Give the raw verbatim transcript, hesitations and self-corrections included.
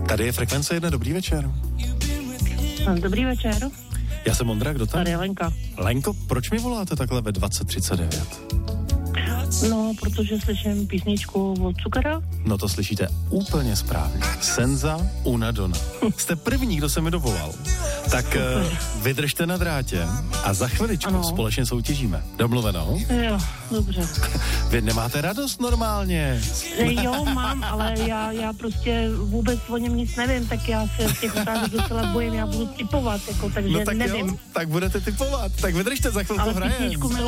Tady je Frekvence jedna, dobrý večer. Dobrý večer. Já jsem Ondra, kdo tam? Tady je Lenka. Lenko, proč mi voláte takhle ve dvacet třicet devět? No, protože slyším písničku od Cukera. No to slyšíte úplně správně. Senza una donna. Jste první, kdo se mi dovolal. Tak uh, vydržte na drátě a za chviličku ano. společně soutěžíme. Domluveno? Jo, dobře. Vy nemáte radost normálně? Jo, mám, ale já, já prostě vůbec o něm nic nevím, tak já se z těch otázek docela bojím, já budu typovat, jako, takže no tak nevím. Jo, tak budete typovat, tak vydržte, za chvilku hraje.